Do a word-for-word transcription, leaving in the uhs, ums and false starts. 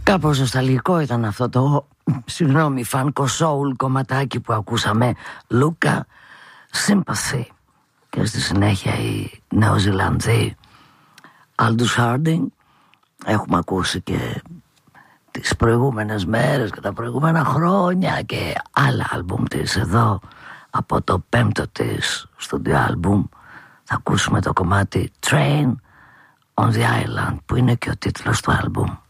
Κάπως νοσταλγικό ήταν αυτό το, συγγνώμη, φάνκο soul κομματάκι που ακούσαμε, Luca Sympathy. Και στη συνέχεια η Νεοζηλανδή Aldous Harding. Έχουμε ακούσει και τις προηγούμενες μέρες και τα προηγούμενα χρόνια και άλλα άλμπουμ της εδώ από το πέμπτο της στούντιο άλμπουμ. Θα ακούσουμε το κομμάτι Train on the Island που είναι και ο τίτλος του άλμπουμ.